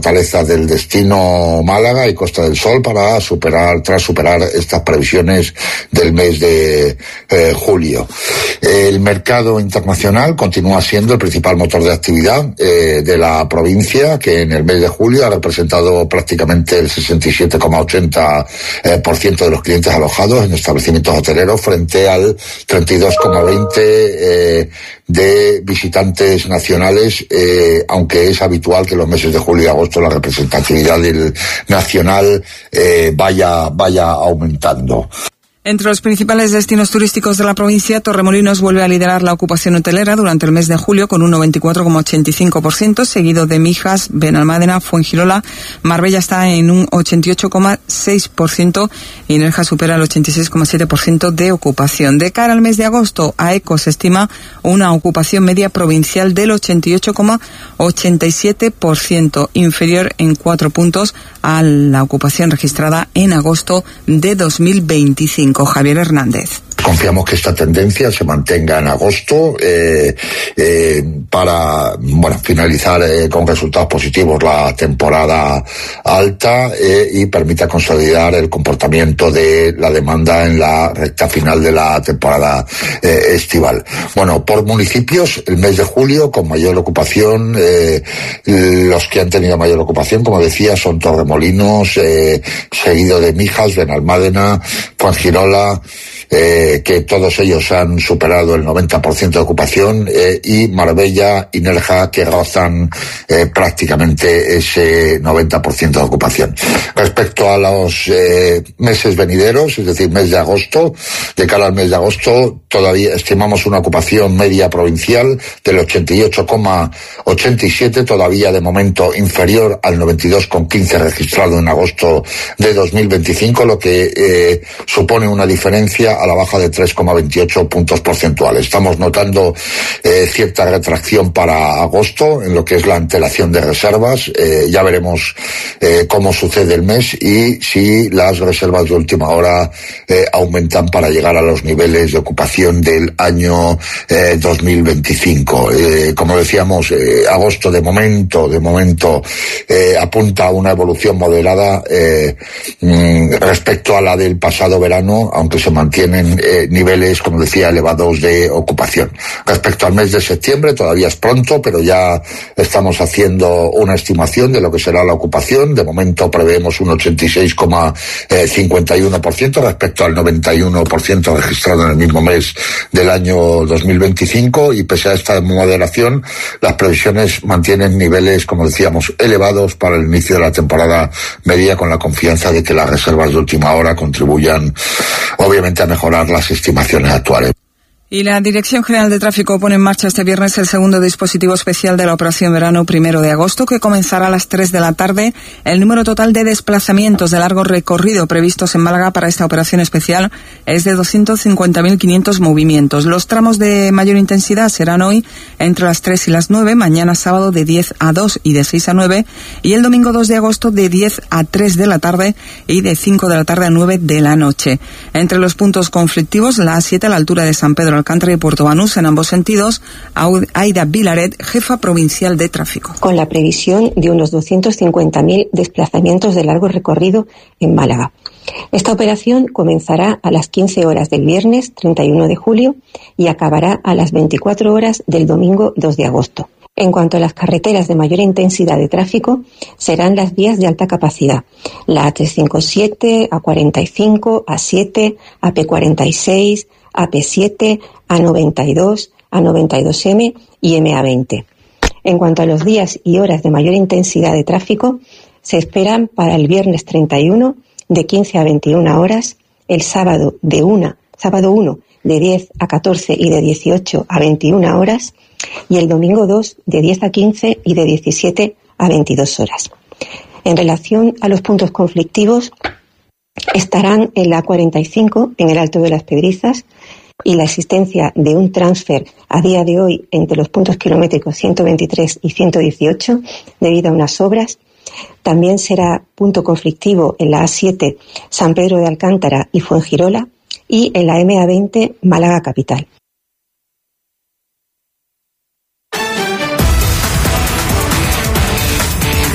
Fortaleza del Destino Málaga y Costa del Sol tras superar estas previsiones del mes de julio. El mercado internacional continúa siendo el principal motor de actividad de la provincia, que en el mes de julio ha representado prácticamente el 67,80% de los clientes alojados en establecimientos hoteleros frente al 32,20% de visitantes nacionales, aunque es habitual que en los meses de julio y agosto la representatividad del nacional vaya aumentando. Entre los principales destinos turísticos de la provincia, Torremolinos vuelve a liderar la ocupación hotelera durante el mes de julio con un 94,85%, seguido de Mijas, Benalmádena, Fuengirola. Marbella está en un 88,6% y Nerja supera el 86,7% de ocupación. De cara al mes de agosto, AECO se estima una ocupación media provincial del 88,87%, inferior en 4 puntos a la ocupación registrada en agosto de 2025. Javier Hernández. Confiamos que esta tendencia se mantenga en agosto para finalizar con resultados positivos la temporada alta y permita consolidar el comportamiento de la demanda en la recta final de la temporada estival. Bueno, por municipios, el mes de julio con mayor ocupación, los que han tenido mayor ocupación, como decía, son Torremolinos, seguido de Mijas, Benalmádena, Fuengirola, que todos ellos han superado el 90% de ocupación, y Marbella y Nerja, que rozan prácticamente ese 90% de ocupación. Respecto a los meses venideros, es decir, mes de agosto, de cara al mes de agosto, todavía estimamos una ocupación media provincial del 88,87%, todavía de momento inferior al 92,15% registrado en agosto de 2025, lo que supone una diferencia a la baja de 3,28 puntos porcentuales. Estamos notando cierta retracción para agosto en lo que es la antelación de reservas. Ya veremos cómo sucede el mes y si las reservas de última hora aumentan para llegar a los niveles de ocupación del año 2025. Como decíamos, agosto de momento apunta a una evolución moderada respecto a la del pasado verano, aunque se mantienen niveles, como decía, elevados de ocupación. Respecto al mes de septiembre, todavía es pronto, pero ya estamos haciendo una estimación de lo que será la ocupación. De momento preveemos un 86,51% respecto al 91% registrado en el mismo mes del año 2025, y pese a esta moderación, las previsiones mantienen niveles, como decíamos, elevados para el inicio de la temporada media, con la confianza de que las reservas de última hora contribuyan, obviamente, a mejorar las estimaciones actuales. Y la Dirección General de Tráfico pone en marcha este viernes el segundo dispositivo especial de la Operación Verano 1 de agosto, que comenzará a las 3 de la tarde. El número total de desplazamientos de largo recorrido previstos en Málaga para esta operación especial es de 250.500 movimientos. Los tramos de mayor intensidad serán hoy entre las 3 y las 9, mañana sábado de 10 a 2 y de 6 a 9, y el domingo 2 de agosto de 10 a 3 de la tarde y de 5 de la tarde a 9 de la noche. Entre los puntos conflictivos, la A7 a la altura de San Pedro Alcántara y Puerto Banús en ambos sentidos. Aida Vilaret, jefa provincial de tráfico. Con la previsión de unos 250.000 desplazamientos de largo recorrido en Málaga. Esta operación comenzará a las 15 horas del viernes 31 de julio y acabará a las 24 horas del domingo 2 de agosto. En cuanto a las carreteras de mayor intensidad de tráfico, serán las vías de alta capacidad: la A357, A45, A7, AP46, AP7, A92, A92M y MA20. En cuanto a los días y horas de mayor intensidad de tráfico, se esperan para el viernes 31 de 15 a 21 horas, el sábado 1 de 10 a 14 y de 18 a 21 horas, y el domingo 2 de 10 a 15 y de 17 a 22 horas. En relación a los puntos conflictivos, estarán en la A45, en el Alto de las Pedrizas, y la existencia de un transfer a día de hoy entre los puntos kilométricos 123 y 118 debido a unas obras. También será punto conflictivo en la A7 San Pedro de Alcántara y Fuengirola, y en la MA20 Málaga Capital.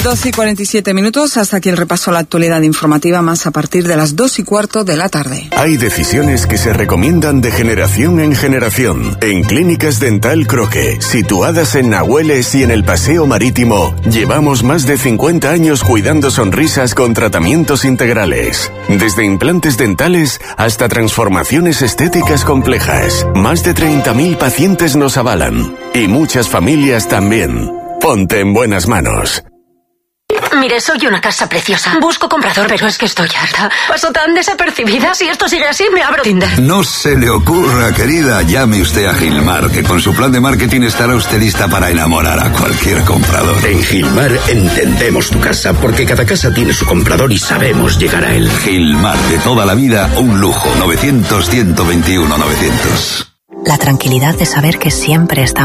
12:47, hasta aquí el repaso a la actualidad informativa, más a partir de las 2:15 de la tarde. Hay decisiones que se recomiendan de generación en generación. En Clínicas Dental Croque, situadas en Nahueles y en el Paseo Marítimo, llevamos más de 50 años cuidando sonrisas con tratamientos integrales. Desde implantes dentales hasta transformaciones estéticas complejas. Más de 30.000 pacientes nos avalan. Y muchas familias también. Ponte en buenas manos. Mire, soy una casa preciosa. Busco comprador, pero es que estoy harta. Paso tan desapercibida. Si esto sigue así, me abro Tinder. No se le ocurra, querida. Llame usted a Gilmar, que con su plan de marketing estará usted lista para enamorar a cualquier comprador. En Gilmar entendemos tu casa, porque cada casa tiene su comprador y sabemos llegar a él. Gilmar, de toda la vida, un lujo. 900-121-900. La tranquilidad de saber que siempre estamos